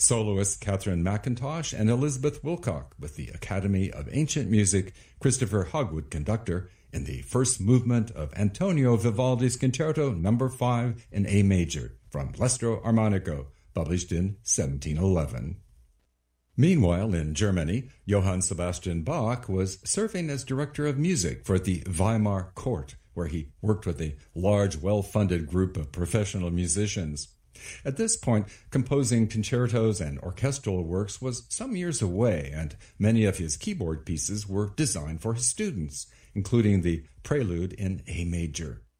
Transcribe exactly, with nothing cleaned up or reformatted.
Soloists Catherine McIntosh and Elizabeth Wilcock with the Academy of Ancient Music, Christopher Hogwood conductor, in the first movement of Antonio Vivaldi's Concerto Number five in A major from L'Estro Armonico, published in seventeen eleven. Meanwhile, in Germany, Johann Sebastian Bach was serving as director of music for the Weimar court, where he worked with a large, well-funded group of professional musicians. At this point, composing concertos and orchestral works was some years away, and many of his keyboard pieces were designed for his students, including the Prelude in A major.